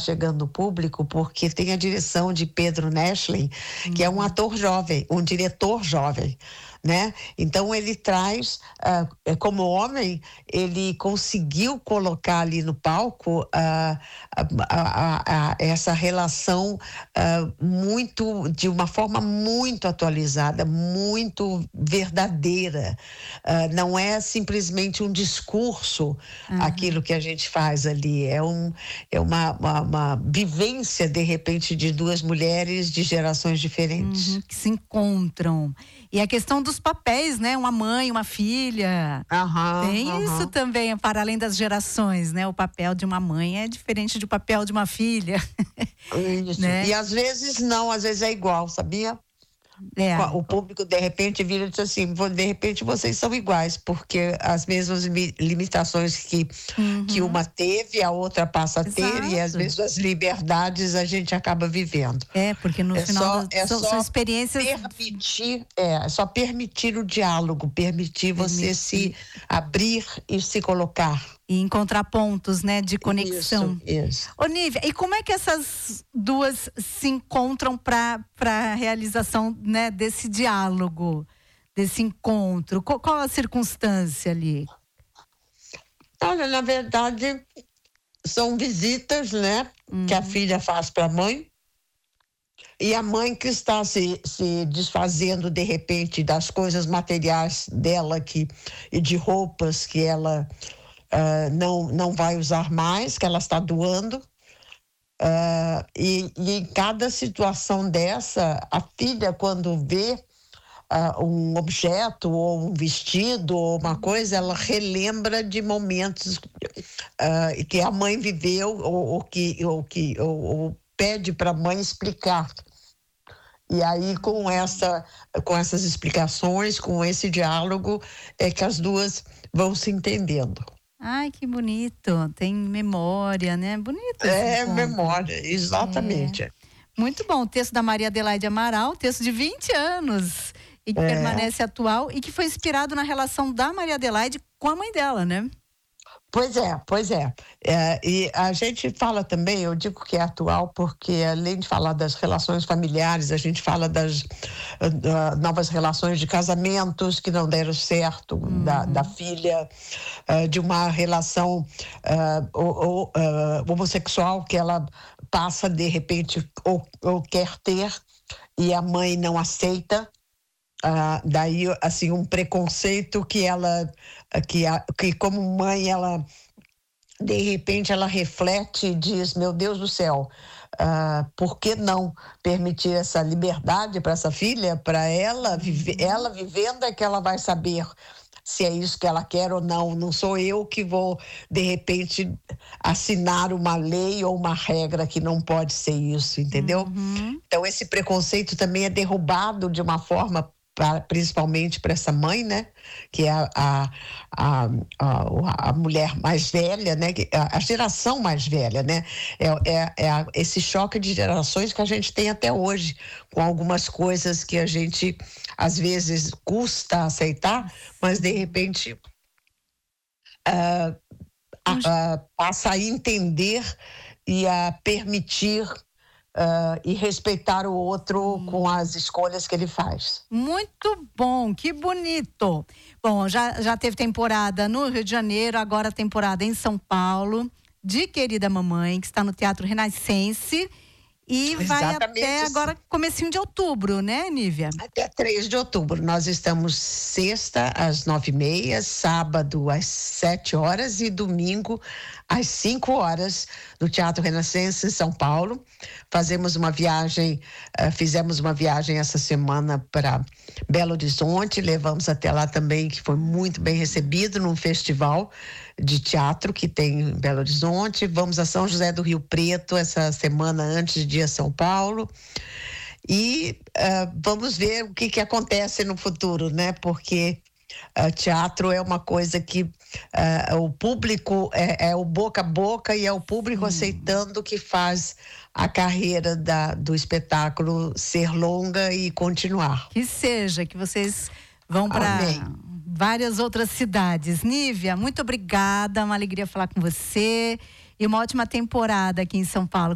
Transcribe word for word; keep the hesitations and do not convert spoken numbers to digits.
chegando no público, porque tem a direção de Pedro Neschlin, uhum. que é um ator jovem, um diretor jovem, né? Então ele traz, uh, como homem, ele conseguiu colocar ali no palco uh, a, a, a, essa relação uh, muito, de uma forma muito atualizada, muito verdadeira. Uh, não é simplesmente um discurso, uhum. aquilo que a gente faz ali, é, um, é uma, uma, uma vivência, de repente, de duas mulheres de gerações diferentes. Uhum, que se encontram. E a questão dos papéis, né? Uma mãe, uma filha. Uhum, Tem uhum. isso também, para além das gerações, né? O papel de uma mãe é diferente do papel de uma filha. Isso. Né? E às vezes não, às vezes é igual, sabia? É. O público de repente vira e diz assim, de repente vocês são iguais, porque as mesmas limitações que, uhum. que uma teve, a outra passa a ter, Exato. E às vezes as liberdades a gente acaba vivendo. É, porque no é final só, do, é são, só são experiências... Permitir, é, é só permitir o diálogo, permitir, permitir você se abrir e se colocar. E encontrar pontos, né, de conexão. Isso, isso. Ô, Nívia, e como é que essas duas se encontram para a realização, né, desse diálogo, desse encontro? Qual, qual a circunstância ali? Olha, na verdade, são visitas, né, uhum. que a filha faz para a mãe. E a mãe que está se, se desfazendo, de repente, das coisas materiais dela que, e de roupas que ela... Uh, não, não vai usar mais, que ela está doando. Uh, e, e em cada situação dessa, a filha, quando vê uh, um objeto, ou um vestido, ou uma coisa, ela relembra de momentos uh, que a mãe viveu, ou, ou que, ou, que ou, ou pede para a mãe explicar. E aí, com, essa, com essas explicações, com esse diálogo, é que as duas vão se entendendo. Ai, que bonito, tem memória, né? Bonito. É, memória, exatamente. É. Muito bom, o texto da Maria Adelaide Amaral, texto de vinte anos, e que é. permanece atual, e que foi inspirado na relação da Maria Adelaide com a mãe dela, né? Pois é, pois é. é. E a gente fala também, eu digo que é atual, porque além de falar das relações familiares, a gente fala das uh, novas relações de casamentos que não deram certo, uhum. da, da filha, uh, de uma relação uh, ou, uh, homossexual que ela passa, de repente, ou, ou quer ter, e a mãe não aceita. Uh, daí, assim, um preconceito que ela, que, a, que como mãe, ela, de repente, ela reflete e diz, meu Deus do céu, uh, por que não permitir essa liberdade para essa filha, para ela, vive, ela vivendo é que ela vai saber se é isso que ela quer ou não, não sou eu que vou, de repente, assinar uma lei ou uma regra que não pode ser isso, entendeu? Uhum. Então, esse preconceito também é derrubado de uma forma, pra, principalmente para essa mãe, né? Que é a, a, a, a, a mulher mais velha, né? A, a geração mais velha, né? É, é, é a, esse choque de gerações que a gente tem até hoje, com algumas coisas que a gente, às vezes, custa aceitar, mas, de repente, uh, a, a, passa a entender e a permitir Uh, e respeitar o outro hum. com as escolhas que ele faz. Muito bom, que bonito. Bom, já, já teve temporada no Rio de Janeiro, agora temporada em São Paulo, de Querida Mamãe, que está no Teatro Renascense. E vai Exatamente. Até agora, comecinho de outubro, né, Nívia? Até três de outubro. Nós estamos sexta às nove e meia, sábado às sete horas e domingo às cinco horas no Teatro Renascense, em São Paulo. Fazemos uma viagem, uh, fizemos uma viagem essa semana para Belo Horizonte, levamos até lá também, que foi muito bem recebido num festival de teatro que tem em Belo Horizonte. Vamos a São José do Rio Preto essa semana antes de ir a São Paulo. E uh, vamos ver o que, que acontece no futuro, né? Porque uh, teatro é uma coisa que uh, o público é, é o boca a boca e é o público hum. aceitando que faz a carreira da, do espetáculo ser longa e continuar. Que seja, que vocês vão para várias outras cidades. Nívia, muito obrigada, uma alegria falar com você e uma ótima temporada aqui em São Paulo.